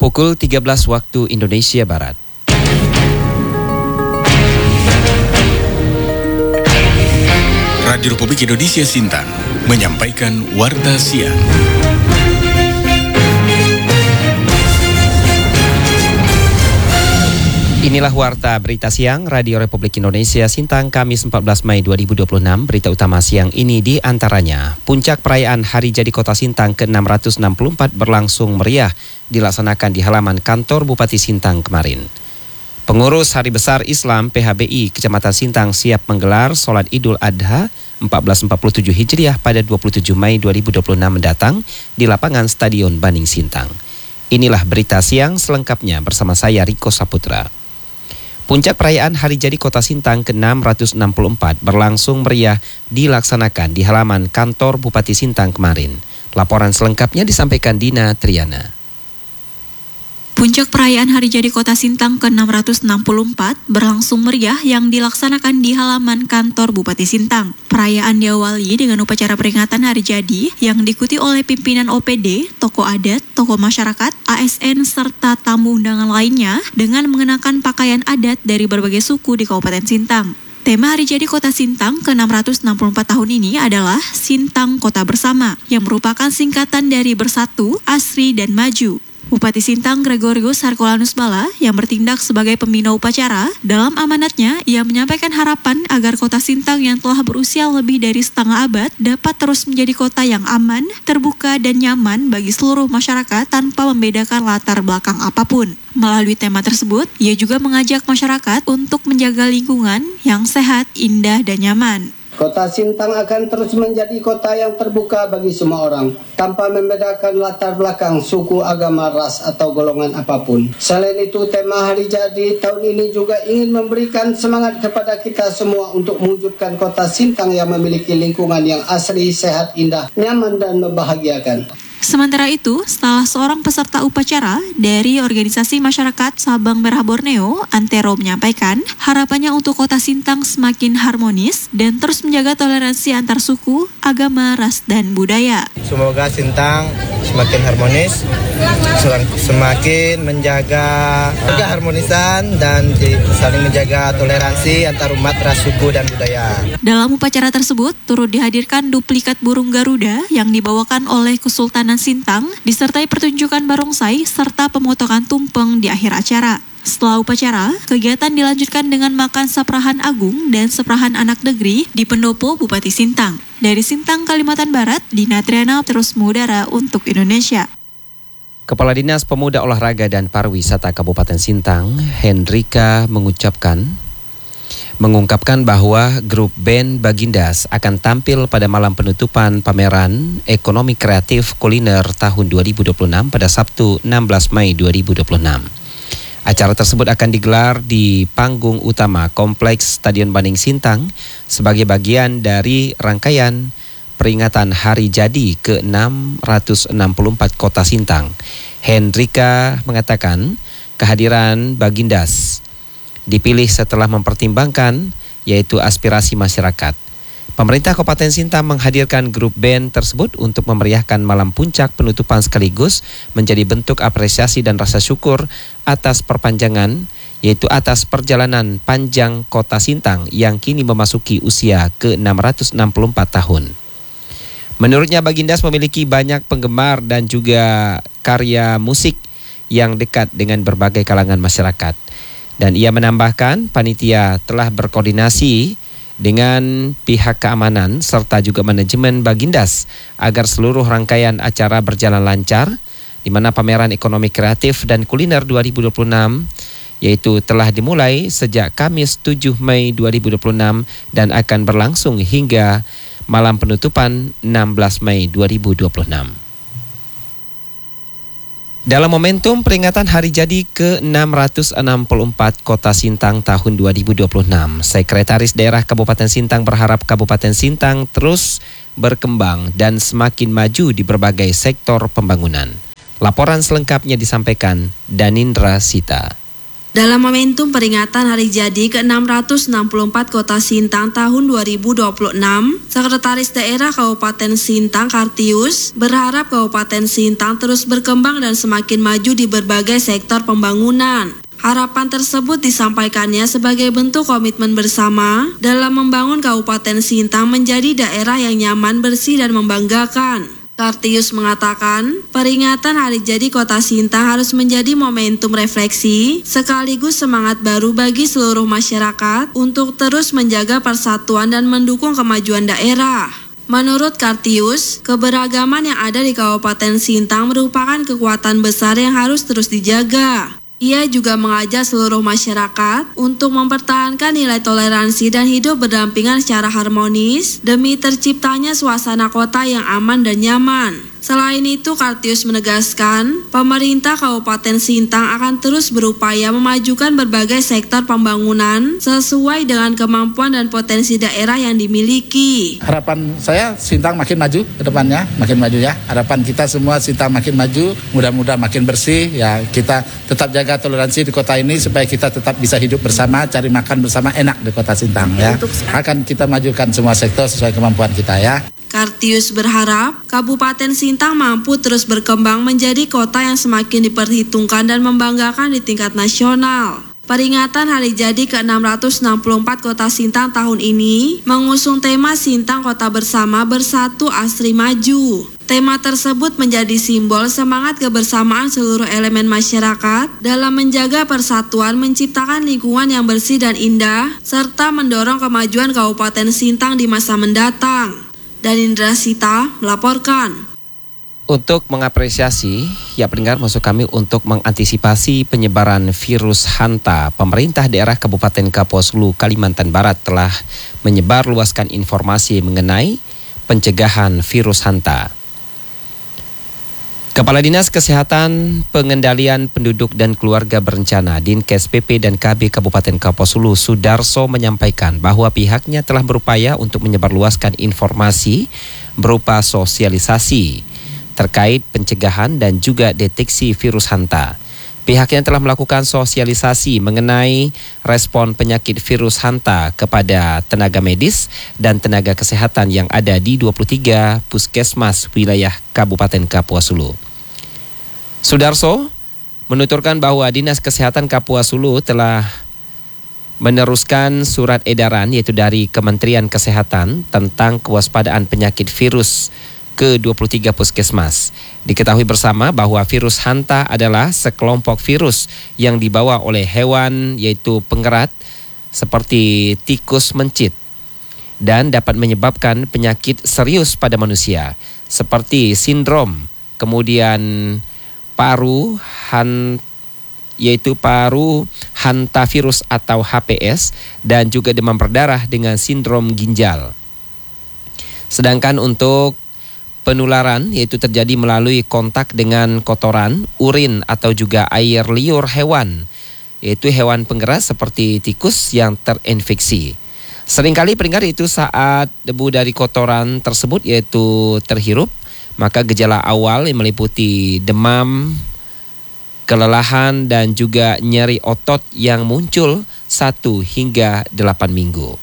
Pukul 13 waktu Indonesia Barat. Radio Republik Indonesia Sintang menyampaikan Warta Siang. Inilah Warta Berita Siang Radio Republik Indonesia Sintang, Kamis 14 Mei 2026. Berita utama siang ini di antaranya: Puncak perayaan Hari Jadi Kota Sintang ke-664 berlangsung meriah dilaksanakan di halaman kantor Bupati Sintang kemarin. Pengurus Hari Besar Islam PHBI Kecamatan Sintang siap menggelar sholat Idul Adha 1447 Hijriah pada 27 Mei 2026 mendatang di lapangan Stadion Baning Sintang. Inilah berita siang selengkapnya bersama saya Riko Saputra. Puncak perayaan Hari Jadi Kota Sintang ke-664 berlangsung meriah dilaksanakan di halaman kantor Bupati Sintang kemarin. Laporan selengkapnya disampaikan Dina Triana. Puncak perayaan Hari Jadi Kota Sintang ke-664 berlangsung meriah yang dilaksanakan di halaman kantor Bupati Sintang. Perayaan diawali dengan upacara peringatan Hari Jadi yang diikuti oleh pimpinan OPD, tokoh adat, tokoh masyarakat, ASN, serta tamu undangan lainnya dengan mengenakan pakaian adat dari berbagai suku di Kabupaten Sintang. Tema Hari Jadi Kota Sintang ke-664 tahun ini adalah Sintang Kota Bersama, yang merupakan singkatan dari Bersatu, Asri, dan Maju. Bupati Sintang Gregorius Harkolanus Bala yang bertindak sebagai pembina upacara, dalam amanatnya ia menyampaikan harapan agar kota Sintang yang telah berusia lebih dari setengah abad dapat terus menjadi kota yang aman, terbuka, dan nyaman bagi seluruh masyarakat tanpa membedakan latar belakang apapun. Melalui tema tersebut, ia juga mengajak masyarakat untuk menjaga lingkungan yang sehat, indah, dan nyaman. Kota Sintang akan terus menjadi kota yang terbuka bagi semua orang, tanpa membedakan latar belakang, suku, agama, ras, atau golongan apapun. Selain itu, tema Hari Jadi tahun ini juga ingin memberikan semangat kepada kita semua untuk mewujudkan kota Sintang yang memiliki lingkungan yang asri, sehat, indah, nyaman, dan membahagiakan. Sementara itu, salah seorang peserta upacara dari organisasi masyarakat Sabang Merah Borneo, Antero, menyampaikan harapannya untuk kota Sintang semakin harmonis dan terus menjaga toleransi antar suku, agama, ras, dan budaya. Semoga Sintang semakin harmonis, semakin menjaga keharmonisan dan saling menjaga toleransi antar umat, ras, suku, dan budaya. Dalam upacara tersebut, turut dihadirkan duplikat burung Garuda yang dibawakan oleh Kesultanan Sintang, disertai pertunjukan barongsai serta pemotongan tumpeng di akhir acara. Setelah upacara, kegiatan dilanjutkan dengan makan saprahan agung dan saprahan anak negeri di pendopo Bupati Sintang. Dari Sintang, Kalimantan Barat, Dina Triana terus mengudara untuk Indonesia. Kepala Dinas Pemuda Olahraga dan Pariwisata Kabupaten Sintang, Hendrika mengungkapkan bahwa grup band Bagindas akan tampil pada malam penutupan pameran Ekonomi Kreatif Kuliner tahun 2026 pada Sabtu 16 Mei 2026. Acara tersebut akan digelar di panggung utama Kompleks Stadion Baning Sintang sebagai bagian dari rangkaian peringatan Hari Jadi ke-664 Kota Sintang. Hendrika mengatakan kehadiran Bagindas dipilih setelah mempertimbangkan yaitu aspirasi masyarakat. Pemerintah Kabupaten Sintang menghadirkan grup band tersebut untuk memeriahkan malam puncak penutupan sekaligus menjadi bentuk apresiasi dan rasa syukur atas perpanjangan, yaitu atas perjalanan panjang Kota Sintang yang kini memasuki usia ke-664 tahun. Menurutnya Bagindas memiliki banyak penggemar dan juga karya musik yang dekat dengan berbagai kalangan masyarakat. Dan ia menambahkan panitia telah berkoordinasi dengan pihak keamanan serta juga manajemen Bagindas agar seluruh rangkaian acara berjalan lancar, di mana pameran ekonomi kreatif dan kuliner 2026 yaitu telah dimulai sejak Kamis 7 Mei 2026 dan akan berlangsung hingga malam penutupan 16 Mei 2026. Dalam momentum peringatan Hari Jadi ke-664 Kota Sintang tahun 2026, Sekretaris Daerah Kabupaten Sintang berharap Kabupaten Sintang terus berkembang dan semakin maju di berbagai sektor pembangunan. Laporan selengkapnya disampaikan Danindra Sita. Dalam momentum peringatan hari jadi ke-664 Kota Sintang tahun 2026, Sekretaris Daerah Kabupaten Sintang Kartius berharap Kabupaten Sintang terus berkembang dan semakin maju di berbagai sektor pembangunan. Harapan tersebut disampaikannya sebagai bentuk komitmen bersama dalam membangun Kabupaten Sintang menjadi daerah yang nyaman, bersih, dan membanggakan. Kartius mengatakan, peringatan hari jadi Kota Sintang harus menjadi momentum refleksi sekaligus semangat baru bagi seluruh masyarakat untuk terus menjaga persatuan dan mendukung kemajuan daerah. Menurut Kartius, keberagaman yang ada di Kabupaten Sintang merupakan kekuatan besar yang harus terus dijaga. Ia juga mengajak seluruh masyarakat untuk mempertahankan nilai toleransi dan hidup berdampingan secara harmonis demi terciptanya suasana kota yang aman dan nyaman. Selain itu, Kartius menegaskan, pemerintah Kabupaten Sintang akan terus berupaya memajukan berbagai sektor pembangunan sesuai dengan kemampuan dan potensi daerah yang dimiliki. Harapan saya Sintang makin maju ke depannya, makin maju ya. Harapan kita semua Sintang makin maju, mudah-mudahan makin bersih. Ya, kita tetap jaga toleransi di kota ini supaya kita tetap bisa hidup bersama, cari makan bersama enak di Kota Sintang ya. Akan kita majukan semua sektor sesuai kemampuan kita ya. Kartius berharap Kabupaten Sintang mampu terus berkembang menjadi kota yang semakin diperhitungkan dan membanggakan di tingkat nasional. Peringatan hari jadi ke-664 Kota Sintang tahun ini mengusung tema Sintang Kota Bersama Bersatu Asri Maju. Tema tersebut menjadi simbol semangat kebersamaan seluruh elemen masyarakat dalam menjaga persatuan, menciptakan lingkungan yang bersih dan indah, serta mendorong kemajuan Kabupaten Sintang di masa mendatang. Dan Indra Sita melaporkan. Untuk mengapresiasi, ya pendengar, maksud kami untuk mengantisipasi penyebaran virus hanta, pemerintah daerah Kabupaten Kapuas Hulu, Kalimantan Barat telah menyebarluaskan informasi mengenai pencegahan virus hanta. Kepala Dinas Kesehatan Pengendalian Penduduk dan Keluarga Berencana Dinkes PP dan KB Kabupaten Kapuas Hulu, Sudarso, menyampaikan bahwa pihaknya telah berupaya untuk menyebarluaskan informasi berupa sosialisasi terkait pencegahan dan juga deteksi virus hanta. Pihaknya telah melakukan sosialisasi mengenai respon penyakit virus hanta kepada tenaga medis dan tenaga kesehatan yang ada di 23 puskesmas wilayah Kabupaten Kapuas Hulu. Sudarso menuturkan bahwa Dinas Kesehatan Kapuas Hulu telah meneruskan surat edaran yaitu dari Kementerian Kesehatan tentang kewaspadaan penyakit virus ke 23 puskesmas. Diketahui bersama bahwa virus hanta adalah sekelompok virus yang dibawa oleh hewan yaitu pengerat seperti tikus mencit dan dapat menyebabkan penyakit serius pada manusia seperti sindrom, kemudian paru hantavirus atau HPS, dan juga demam berdarah dengan sindrom ginjal. Sedangkan untuk penularan yaitu terjadi melalui kontak dengan kotoran, urin atau juga air liur hewan, yaitu hewan penggerak seperti tikus yang terinfeksi. Seringkali pendengar itu saat debu dari kotoran tersebut yaitu terhirup, maka gejala awal yang meliputi demam, kelelahan dan juga nyeri otot yang muncul 1 hingga 8 minggu.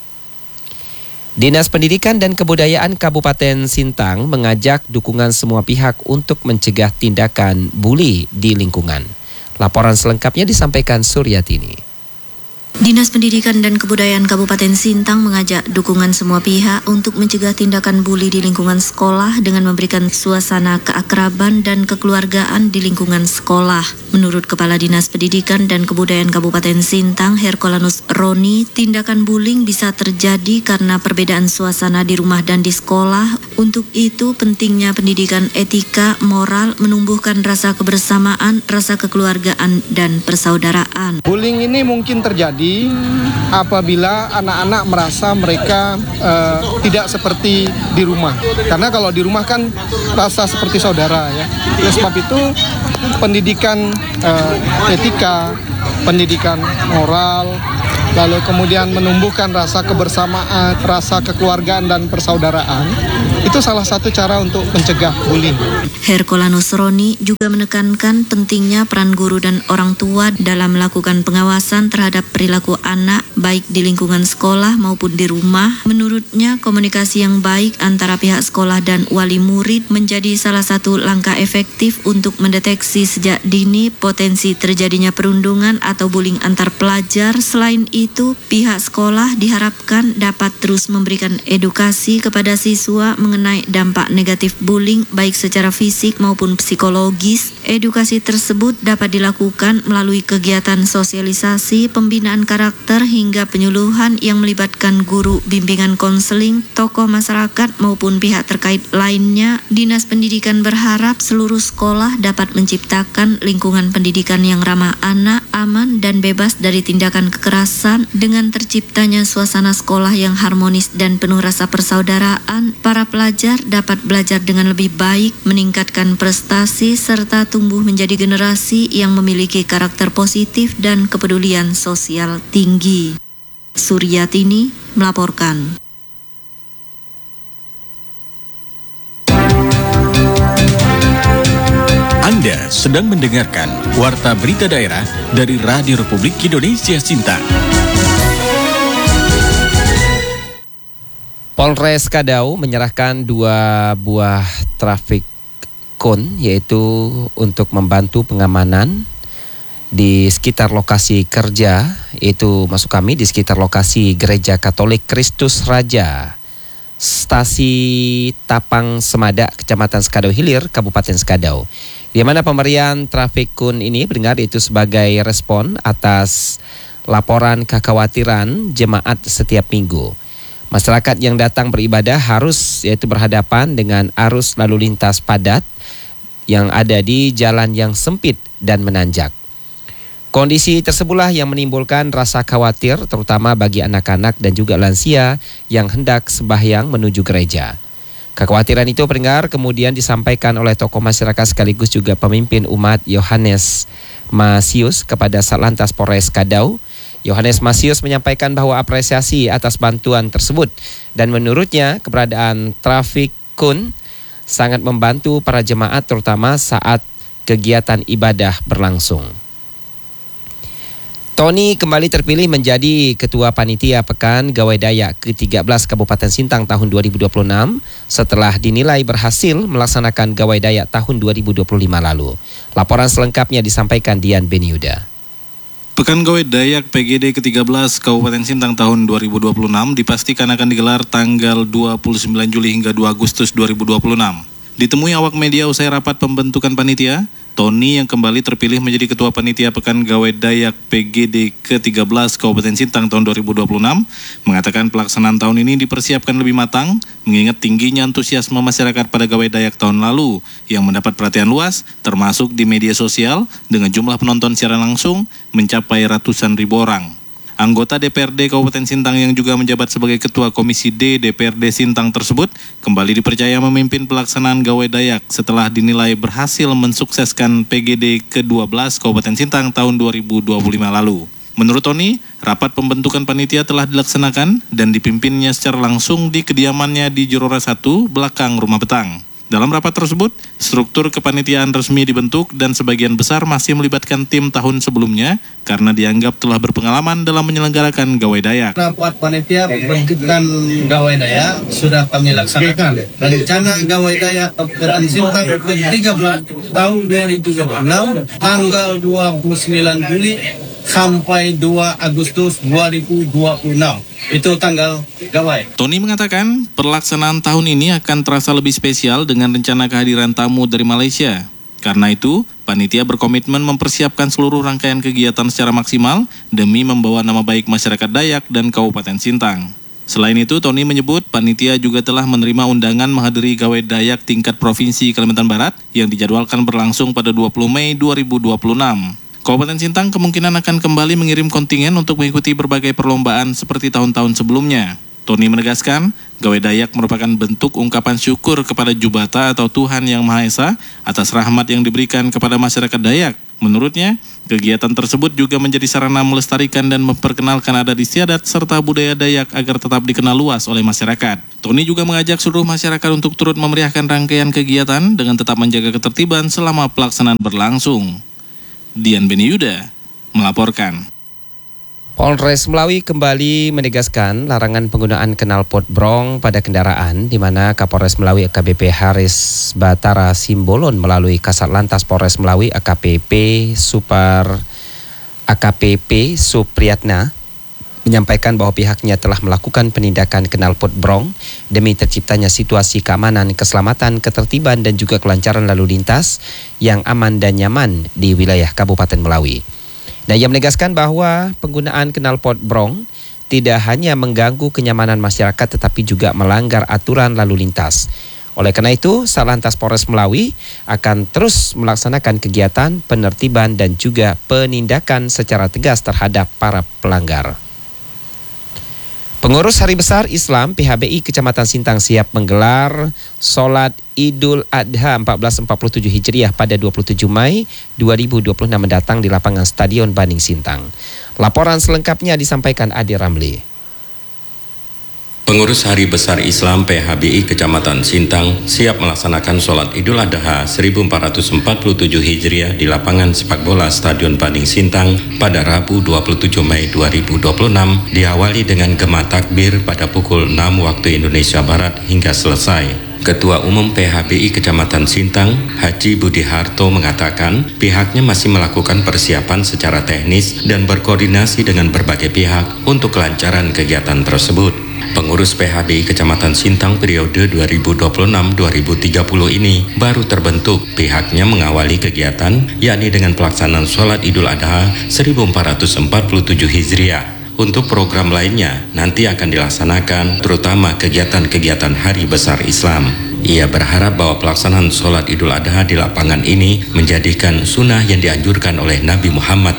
Dinas Pendidikan dan Kebudayaan Kabupaten Sintang mengajak dukungan semua pihak untuk mencegah tindakan bully di lingkungan. Laporan selengkapnya disampaikan Suryatini. Dinas Pendidikan dan Kebudayaan Kabupaten Sintang mengajak dukungan semua pihak untuk mencegah tindakan bully di lingkungan sekolah dengan memberikan suasana keakraban dan kekeluargaan di lingkungan sekolah. Menurut Kepala Dinas Pendidikan dan Kebudayaan Kabupaten Sintang, Herkolanus Roni, tindakan bullying bisa terjadi karena perbedaan suasana di rumah dan di sekolah. Untuk itu, pentingnya pendidikan etika, moral, menumbuhkan rasa kebersamaan, rasa kekeluargaan, dan persaudaraan. Bullying ini mungkin terjadi apabila anak-anak merasa mereka tidak seperti di rumah. Karena kalau di rumah kan rasa seperti saudara ya. Oleh sebab itu pendidikan etika, pendidikan moral, lalu kemudian menumbuhkan rasa kebersamaan, rasa kekeluargaan dan persaudaraan Itu salah satu cara untuk mencegah bullying. Herkola Nusroni juga menekankan pentingnya peran guru dan orang tua dalam melakukan pengawasan terhadap perilaku anak baik di lingkungan sekolah maupun di rumah. Menurutnya, komunikasi yang baik antara pihak sekolah dan wali murid menjadi salah satu langkah efektif untuk mendeteksi sejak dini potensi terjadinya perundungan atau bullying antar pelajar. Selain itu, pihak sekolah diharapkan dapat terus memberikan edukasi kepada siswa mengenai dampak negatif bullying baik secara fisik maupun psikologis. Edukasi tersebut dapat dilakukan melalui kegiatan sosialisasi, pembinaan karakter hingga penyuluhan yang melibatkan guru, bimbingan konseling, tokoh masyarakat maupun pihak terkait lainnya. Dinas Pendidikan berharap seluruh sekolah dapat menciptakan lingkungan pendidikan yang ramah anak, aman dan bebas dari tindakan kekerasan. Dengan terciptanya suasana sekolah yang harmonis dan penuh rasa persaudaraan, para pelajar dapat belajar dengan lebih baik, meningkatkan prestasi, serta tumbuh menjadi generasi yang memiliki karakter positif dan kepedulian sosial tinggi. Suryatini melaporkan. Anda sedang mendengarkan Warta Berita Daerah dari Radio Republik Indonesia Sintang. Polres Skadau menyerahkan 2 buah traffic cone, yaitu untuk membantu pengamanan di sekitar lokasi kerja, yaitu maksud kami di sekitar lokasi Gereja Katolik Kristus Raja, Stasi Tapang Semada, Kecamatan Skadau Hilir, Kabupaten Skadau. Di mana pemberian traffic cone ini berdengar itu sebagai respon atas laporan kekhawatiran jemaat setiap minggu. Masyarakat yang datang beribadah harus yaitu berhadapan dengan arus lalu lintas padat yang ada di jalan yang sempit dan menanjak. Kondisi tersebutlah yang menimbulkan rasa khawatir terutama bagi anak-anak dan juga lansia yang hendak sembahyang menuju gereja. Kekhawatiran itu pendengar kemudian disampaikan oleh tokoh masyarakat sekaligus juga pemimpin umat Yohanes Masius kepada Satlantas Polres Skadau. Yohanes Masius menyampaikan bahwa apresiasi atas bantuan tersebut dan menurutnya keberadaan traffic cone sangat membantu para jemaat terutama saat kegiatan ibadah berlangsung. Tony kembali terpilih menjadi Ketua Panitia Pekan Gawai Dayak ke-13 Kabupaten Sintang tahun 2026 setelah dinilai berhasil melaksanakan Gawai Dayak tahun 2025 lalu. Laporan selengkapnya disampaikan Dian Beniuda. Pekan Gawai Dayak PGD ke-13 Kabupaten Sintang tahun 2026 dipastikan akan digelar tanggal 29 Juli hingga 2 Agustus 2026. Ditemui awak media usai rapat pembentukan panitia, Tony yang kembali terpilih menjadi Ketua Panitia Pekan Gawai Dayak PGD ke-13 Kabupaten Sintang tahun 2026 mengatakan pelaksanaan tahun ini dipersiapkan lebih matang mengingat tingginya antusiasme masyarakat pada Gawai Dayak tahun lalu yang mendapat perhatian luas termasuk di media sosial dengan jumlah penonton secara langsung mencapai ratusan ribu orang. Anggota DPRD Kabupaten Sintang yang juga menjabat sebagai Ketua Komisi D DPRD Sintang tersebut kembali dipercaya memimpin pelaksanaan Gawai Dayak setelah dinilai berhasil mensukseskan PGD ke-12 Kabupaten Sintang tahun 2025 lalu. Menurut Tony, rapat pembentukan panitia telah dilaksanakan dan dipimpinnya secara langsung di kediamannya di Jorora 1 belakang Rumah Betang. Dalam rapat tersebut, struktur kepanitiaan resmi dibentuk dan sebagian besar masih melibatkan tim tahun sebelumnya karena dianggap telah berpengalaman dalam menyelenggarakan Gawai Dayak. Rapat panitia pembentukan Gawai Dayak sudah kami laksanakan. Rencana Gawai Dayak Kabupaten Sintang ke-13 tahun 2026 tanggal 29 Juli sampai 2 Agustus 2026. Itu tanggal Gawai. Tony mengatakan pelaksanaan tahun ini akan terasa lebih spesial dengan rencana kehadiran tamu dari Malaysia. Karena itu, panitia berkomitmen mempersiapkan seluruh rangkaian kegiatan secara maksimal demi membawa nama baik masyarakat Dayak dan Kabupaten Sintang. Selain itu, Tony menyebut panitia juga telah menerima undangan menghadiri Gawai Dayak tingkat Provinsi Kalimantan Barat yang dijadwalkan berlangsung pada 20 Mei 2026. Kabupaten Sintang kemungkinan akan kembali mengirim kontingen untuk mengikuti berbagai perlombaan seperti tahun-tahun sebelumnya. Tony menegaskan, Gawai Dayak merupakan bentuk ungkapan syukur kepada Jubata atau Tuhan Yang Maha Esa atas rahmat yang diberikan kepada masyarakat Dayak Menurutnya, kegiatan tersebut juga menjadi sarana melestarikan dan memperkenalkan adat istiadat serta budaya Dayak agar tetap dikenal luas oleh masyarakat. Tony juga mengajak seluruh masyarakat untuk turut memeriahkan rangkaian kegiatan dengan tetap menjaga ketertiban selama pelaksanaan berlangsung. Dian Beniyuda melaporkan. Polres Melawi kembali menegaskan larangan penggunaan knalpot brong pada kendaraan, di mana Kapolres Melawi AKBP Haris Batara Simbolon melalui Kasat Lantas Polres Melawi AKPP Supriyatna menyampaikan bahwa pihaknya telah melakukan penindakan knalpot brong demi terciptanya situasi keamanan, keselamatan, ketertiban dan juga kelancaran lalu lintas yang aman dan nyaman di wilayah Kabupaten Melawi. Nah, ia menegaskan bahwa penggunaan knalpot brong tidak hanya mengganggu kenyamanan masyarakat tetapi juga melanggar aturan lalu lintas. Oleh karena itu, Satlantas Polres Melawi akan terus melaksanakan kegiatan penertiban dan juga penindakan secara tegas terhadap para pelanggar. Pengurus Hari Besar Islam PHBI Kecamatan Sintang siap menggelar Sholat Idul Adha 1447 Hijriah pada 27 Mei 2026 mendatang di lapangan Stadion Baning Sintang. Laporan selengkapnya disampaikan Adi Ramli. Pengurus Hari Besar Islam PHBI Kecamatan Sintang siap melaksanakan sholat Idul Adha 1447 Hijriah di lapangan sepak bola Stadion Baning Sintang pada Rabu 27 Mei 2026 diawali dengan gema takbir pada pukul 6 waktu Indonesia Barat hingga selesai. Ketua Umum PHBI Kecamatan Sintang, Haji Budi Harto mengatakan pihaknya masih melakukan persiapan secara teknis dan berkoordinasi dengan berbagai pihak untuk kelancaran kegiatan tersebut. Pengurus PHBI Kecamatan Sintang periode 2026-2030 ini baru terbentuk. Pihaknya mengawali kegiatan yakni dengan pelaksanaan sholat Idul Adha 1447 Hijriah. Untuk program lainnya nanti akan dilaksanakan terutama kegiatan-kegiatan Hari Besar Islam. Ia berharap bahwa pelaksanaan sholat Idul Adha di lapangan ini menjadikan sunnah yang dianjurkan oleh Nabi Muhammad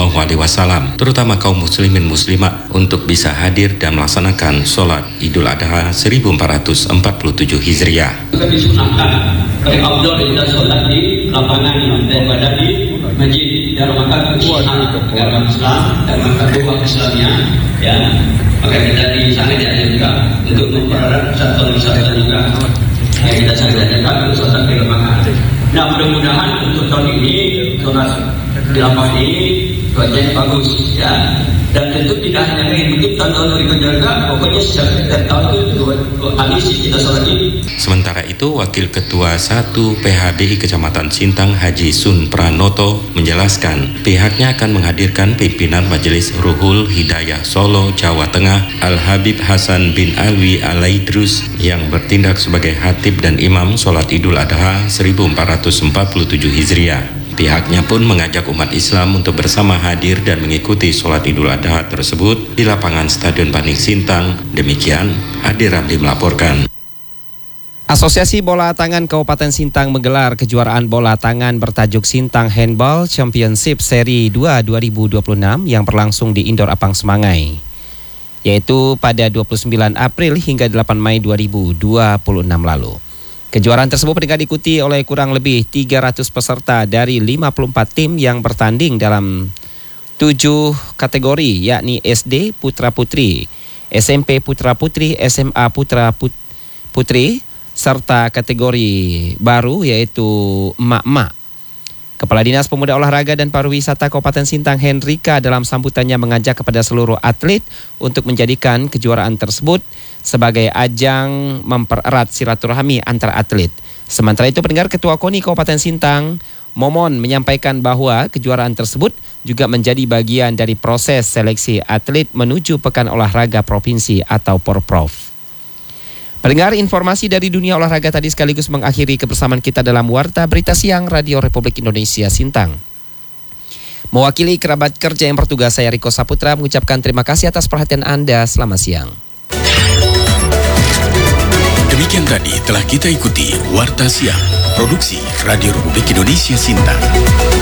SAW, terutama kaum muslimin muslimat untuk bisa hadir dan melaksanakan sholat Idul Adha 1447 Hijriah. Disunahkan oleh Abdul dan sholat di lapangan daripada di masjid dalam rangka kesucian agama Islam dan rangka doa Islamnya, ya. Maka kita di sana diajarkan untuk mempererat satu juga. Ya, kita cari ajarkan untuk sholat di lapangan. Nah, mudah-mudahan untuk tahun ini sholat di lapangan ini cuacanya bagus, ya. Dan tentu tidak hanya ingin begitu tahun berikutnya juga, pokoknya setiap tahun itu dua kali sih kita sholat ini. Sementara itu, Wakil Ketua 1 PHBI Kecamatan Sintang Haji Sun Pranoto menjelaskan pihaknya akan menghadirkan pimpinan Majelis Ruhul Hidayah Solo, Jawa Tengah, Al-Habib Hasan bin Alwi Alaidrus yang bertindak sebagai khatib dan imam sholat Idul Adha 1447 Hijriah. Pihaknya pun mengajak umat Islam untuk bersama hadir dan mengikuti sholat Idul Adha tersebut di lapangan Stadion Baning Sintang. Demikian, Adi Ramli melaporkan. Asosiasi Bola Tangan Kabupaten Sintang menggelar kejuaraan bola tangan bertajuk Sintang Handball Championship Seri 2 2026 yang berlangsung di Indoor Apang Semangai, yaitu pada 29 April hingga 8 Mei 2026 lalu. Kejuaraan tersebut diikuti oleh kurang lebih 300 peserta dari 54 tim yang bertanding dalam 7 kategori, yakni SD Putra Putri, SMP Putra Putri, SMA Putra Putri, serta kategori baru yaitu emak-emak. Kepala Dinas Pemuda Olahraga dan Pariwisata Kabupaten Sintang Hendrika dalam sambutannya mengajak kepada seluruh atlet untuk menjadikan kejuaraan tersebut sebagai ajang mempererat silaturahmi antar atlet. Sementara itu, pendengar, Ketua KONI Kabupaten Sintang Momon menyampaikan bahwa kejuaraan tersebut juga menjadi bagian dari proses seleksi atlet menuju Pekan Olahraga Provinsi atau Porprov. Pendengar, informasi dari dunia olahraga tadi sekaligus mengakhiri kebersamaan kita dalam Warta Berita Siang Radio Republik Indonesia Sintang. Mewakili kerabat kerja yang bertugas, saya Riko Saputra mengucapkan terima kasih atas perhatian Anda. Selamat siang. Demikian tadi telah kita ikuti Warta Siang, produksi Radio Republik Indonesia Sintang.